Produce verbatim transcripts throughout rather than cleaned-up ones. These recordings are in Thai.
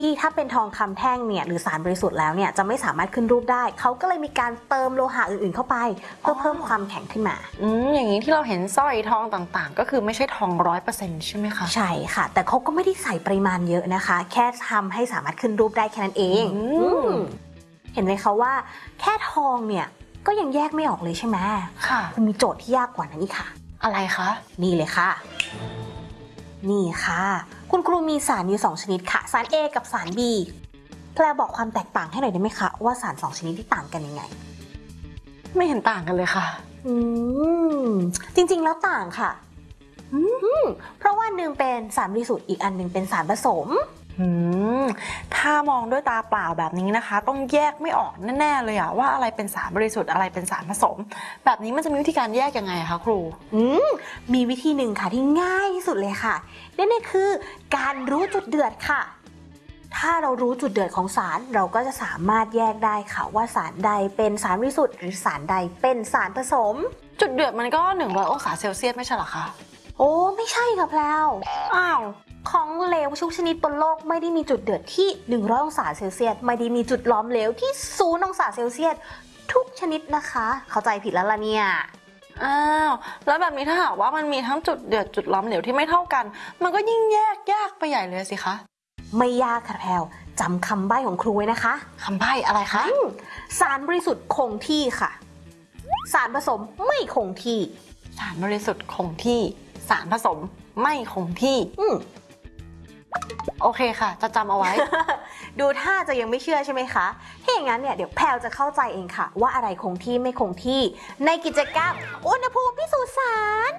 ที่ถ้าเป็นทองคำแท่งเนี่ยหรือสารบริสุทธิ์แล้วเนี่ยจะไม่สามารถขึ้นรูปได้เขาก็เลยมีการเติมโลหะอื่นๆเข้าไปเพื่อเพิ่มความแข็งขึ้นมาอืมอย่างนี้ที่เราเห็นสร้อยทองต่างๆก็คือไม่ใช่ทองร้อยเปอร์เซ็นต์ใช่ไหมคะใช่ค่ะแต่เขาก็ไม่ได้ใส่ปริมาณเยอะนะคะแค่ทำให้สามารถขึ้นรูปได้แค่นั้นเองเห็นไหมคะว่าแค่ทองเนี่ยก็ยังแยกไม่ออกเลยใช่ไหมค่ะมันมีโจทย์ที่ยากกว่านั้นอีกค่ะอะไรคะนี่เลยค่ะนี่ค่ะคุณครูมีสารอยู่สองชนิดค่ะสาร A กับสาร B แพรบอกความแตกต่างให้หน่อยได้ไหมคะว่าสารสองชนิดที่ต่างกันยังไงไม่เห็นต่างกันเลยค่ะอืมจริงๆแล้วต่างค่ะอืมเพราะว่าหนึ่งเป็นสารบริสุทธิ์อีกอันหนึ่งเป็นสารผสมอืมถ้ามองด้วยตาเปล่าแบบนี้นะคะต้องแยกไม่ออกแน่ๆเลยอะว่าอะไรเป็นสารบริสุทธิ์อะไรเป็นสารผสมแบบนี้มันจะมีวิธีการแยกยังไงคะครูอืมมีวิธีหนึ่งค่ะที่ง่ายที่สุดเลยค่ะนั่นก็คือการรู้จุดเดือดค่ะถ้าเรารู้จุดเดือดของสารเราก็จะสามารถแยกได้ค่ะว่าสารใดเป็นสารบริสุทธิ์หรือสารใดเป็นสารผสมจุดเดือดมันก็หนึ่งร้อยองศาเซลเซียสไม่ใช่หรอคะโอ้ไม่ใช่ค่ะแพรวอ้าวของเหลวทุกชนิดบนโลกไม่ได้มีจุดเดือดที่หนึ่งร้อยองศาเซลเซียสไม่ได้มีจุดล้อมเหลวที่ศูนย์องศาเซลเซียสทุกชนิดนะคะเข้าใจผิดแล้วล่ะเนี่ยอ้าวแล้วแบบนี้ถ้าหากว่ามันมีทั้งจุดเดือดจุดล้อมเหลวที่ไม่เท่ากันมันก็ยิ่งแยกยากไปใหญ่เลยสิคะไม่ยากค่ะแพรวจำคำใบ้ของครูไว้นะคะคำใบ้อะไรคะสารบริสุทธิ์คงที่ค่ะสารผสมไม่คงที่สารบริสุทธิ์คงที่สารผสมไม่คงที่อืมโอเคค่ะจะจำเอาไว้ดูท่าจะยังไม่เชื่อใช่ไหมคะถ้าอย่างนั้นเนี่ยเดี๋ยวแพลจะเข้าใจเองค่ะว่าอะไรคงที่ไม่คงที่ในกิจกรรมอุณหภูมิพิสูจน์สาร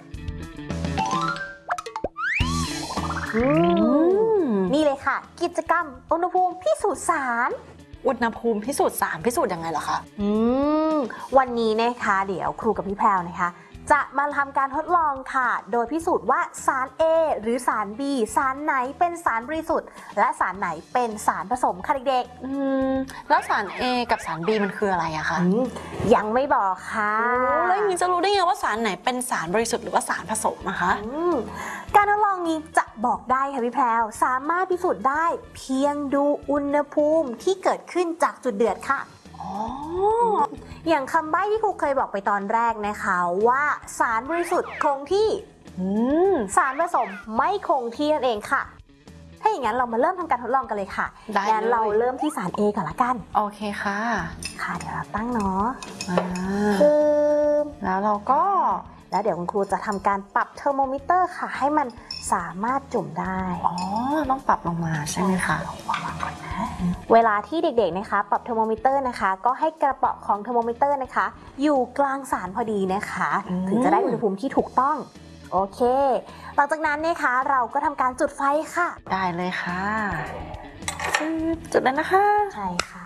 นี่เลยค่ะกิจกรรมอุณหภูมิพิสูจน์สารอุณหภูมิพิสูจน์สารพิสูจน์ยังไงเหรอคะอืมวันนี้นะคะเดี๋ยวครูกับพี่แพรวนะคะจะมาทำการทดลองค่ะโดยพิสูจน์ว่าสาร A หรือสาร B สารไหนเป็นสารบริสุทธิ์และสารไหนเป็นสารผสมค่ะเด็กๆอืมแล้วสาร A กับสาร B มันคืออะไรอะคะยังไม่บอกค่ะแล้วอย่างนี้จะรู้ได้ไงว่าสารไหนเป็นสารบริสุทธิ์หรือว่าสารผสมอะคะการทดลองนี้จะบอกได้ค่ะพี่แพรวสามารถพิสูจน์ได้เพียงดูอุณหภูมิที่เกิดขึ้นจากจุดเดือดค่ะอ๋ออย่างคำใบ้ที่ครูเคยบอกไปตอนแรกนะคะว่าสารบริสุทธิ์คงที่สารผสมไม่คงที่นั่นเองค่ะถ้าอย่างนั้นเรามาเริ่มทำการทดลองกันเลยค่ะงั้นเราเริ่มที่สาร A ก่อนละกันโอเคค่ะค่ะเดี๋ยวเราตั้งเนาะคือแล้วเราก็แล้วเดี๋ยวคุณครูจะทำการปรับเทอร์โมมิเตอร์ค่ะให้มันสามารถจุ่มได้อ๋อต้องปรับลงมาใช่ไหมคะวางก่อนนะเวลาที่เด็กๆนะคะปรับเทอร์โมมิเตอร์นะคะก็ให้กระเป๋าของเทอร์โมมิเตอร์นะคะอยู่กลางสารพอดีนะคะถึงจะได้อุณหภูมิที่ถูกต้องโอเคหลังจากนั้นนะคะเราก็ทำการจุดไฟค่ะได้เลยค่ะจุดแล้วนะคะใช่ค่ะ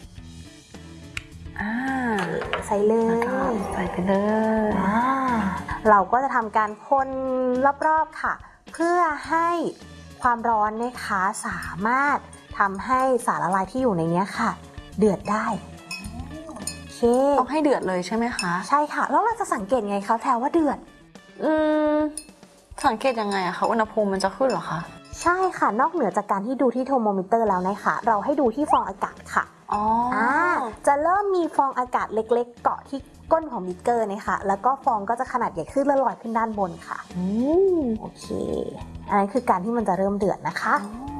อ่าใส่เลยใส่ไปเลยอ่าเราก็จะทำการคนรอบๆค่ะเพื่อให้ความร้อนนะคะสามารถทำให้สารละลายที่อยู่ในนี้ค่ะเดือดได้โอเคต้องให้เดือดเลยใช่ไหมคะใช่ค่ะแล้วเราจะสังเกตไงคะแพรว่าเดือดอืมสังเกตยังไงอะคะอุณหภูมิมันจะขึ้นเหรอคะใช่ค่ะนอกเหนือจากการที่ดูที่เทอร์โมมิเตอร์แล้วนะคะเราให้ดูที่ฟองอากาศค่ะอ๋อจะเริ่มมีฟองอากาศเล็กๆเกาะที่ก้นของบิ๊กเกอร์นะคะแล้วก็ฟองก็จะขนาดใหญ่ขึ้นและลอยขึ้นด้านบนค่ะอืมโอเคอันนั้นคือการที่มันจะเริ่มเดือดนะคะ